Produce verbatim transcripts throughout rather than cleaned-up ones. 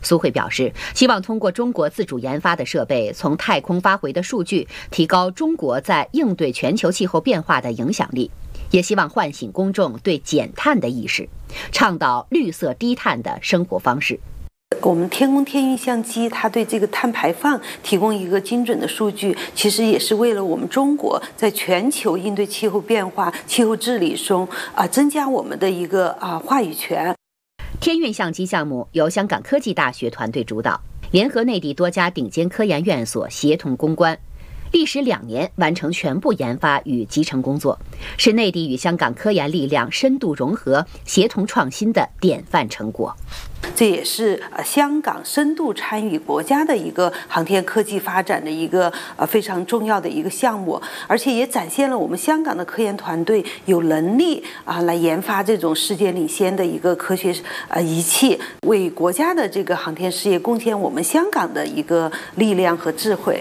苏慧表示，希望通过中国自主研发的设备，从太空发回的数据，提高中国在应对全球气候变化的影响力，也希望唤醒公众对减碳的意识，倡导绿色低碳的生活方式。 我们天宫天运相机，它对这个碳排放提供一个精准的数据，其实也是为了我们中国在全球应对气候变化、气候治理中啊，增加我们的一个啊话语权。 天运相机项目由香港科技大学团队主导，联合内地多家顶尖科研院所协同攻关，历时两年完成全部研发与集成工作，是内地与香港科研力量深度融合、协同创新的典范成果。 这也是呃香港深度参与国家的一个航天科技发展的一个呃非常重要的一个项目，而且也展现了我们香港的科研团队有能力啊来研发这种世界领先的一个科学呃仪器，为国家的这个航天事业贡献我们香港的一个力量和智慧。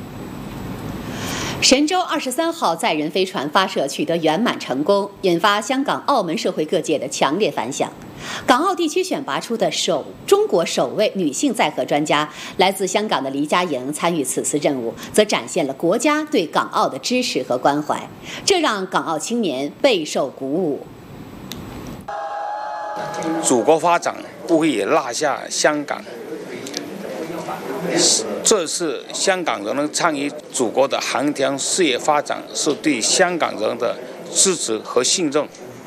神舟二十三号载人飞船发射取得圆满成功，引发香港、澳门社会各界的强烈反响。港澳地区选拔出的首中国首位女性载荷专家，来自香港的黎佳莹参与此次任务，则展现了国家对港澳的支持和关怀，这让港澳青年备受鼓舞。 祖国发展不会落下香港。这次香港人能参与祖国的航天事业发展，是对香港人的支持和信任。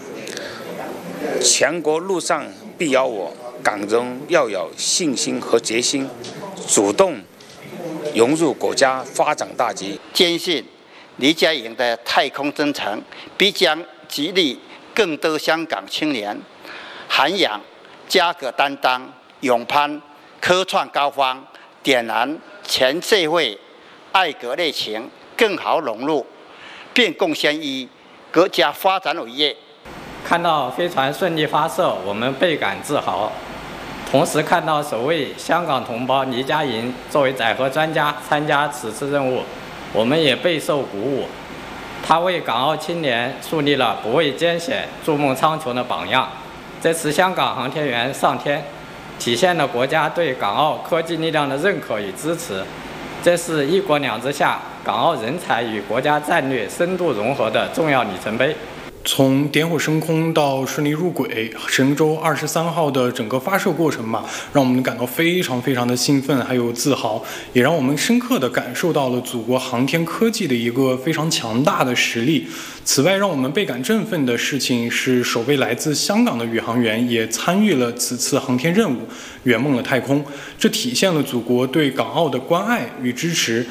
全国路上必有我，港人要有信心和决心，主动融入国家发展大局。 坚信黎佳莹的太空征程必将激励更多香港青年涵养家国担当，勇攀科创高峰，点燃全社会爱国热情，更好融入，并贡献于国家发展伟业。 看到飞船顺利发射，我们倍感自豪；同时看到首位香港同胞黎佳莹作为载荷专家参加此次任务，我们也备受鼓舞。她为港澳青年树立了不畏艰险、筑梦苍穹的榜样。这次香港航天员上天，体现了国家对港澳科技力量的认可与支持。这是一国两制下港澳人才与国家战略深度融合的重要里程碑。 从点火升空到顺利入轨，神舟二十三号的整个发射过程嘛，让我们感到非常非常的兴奋，还有自豪，也让我们深刻地感受到了祖国航天科技的一个非常强大的实力。此外，让我们倍感振奋的事情是，首位来自香港的宇航员也参与了此次航天任务，圆梦了太空。这体现了祖国对港澳的关爱与支持。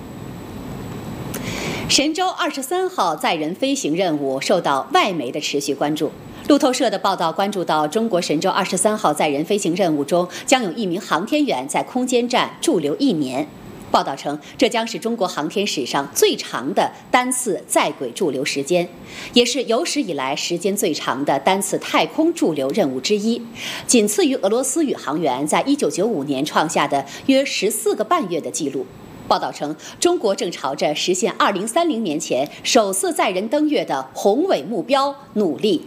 神舟二十三号载人飞行任务受到外媒的持续关注。路透社的报道关注到，中国神舟二十三号载人飞行任务中将有一名航天员在空间站驻留一年。报道称，这将是中国航天史上最长的单次在轨驻留时间，也是有史以来时间最长的单次太空驻留任务之一，仅次于俄罗斯宇航员在一九九五年创下的约十四个半月的记录。报道称，中国正朝着实现二零三零年前首次载人登月的宏伟目标努力。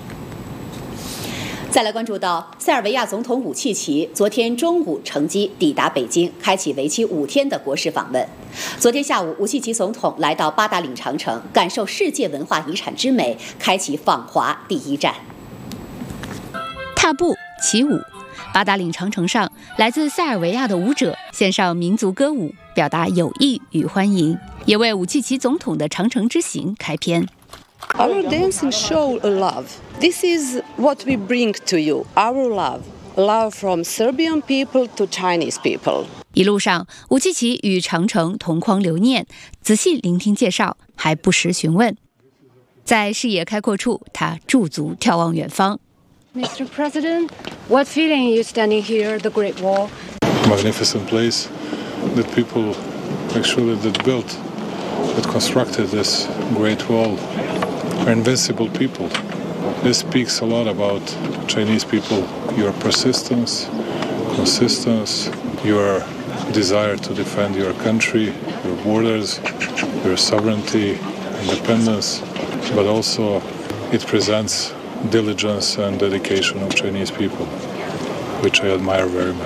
再来关注到，塞尔维亚总统武契奇昨天中午乘机抵达北京，开启为期五天的国事访问。昨天下午，武契奇总统来到八达岭长城，感受世界文化遗产之美，开启访华第一站。 踏步起舞，八达岭长城上，来自塞尔维亚的舞者献上民族歌舞，表达友谊与欢迎，也为武契奇总统的长城之行开篇。 Our dancing show love. This is what we bring to you, our love. Love from Serbian people to Chinese people. 一路上，武契奇与长城同框留念，仔细聆听介绍，还不时询问。在视野开阔处，他驻足眺望远方。 Mister President, what feeling are you standing here at the Great Wall? Magnificent place that people actually that built, that constructed this Great Wall are invincible people. This speaks a lot about Chinese people, your persistence, consistence, your desire to defend your country, your borders, your sovereignty, independence, but also it presents diligence and dedication of Chinese people, which I admire very much.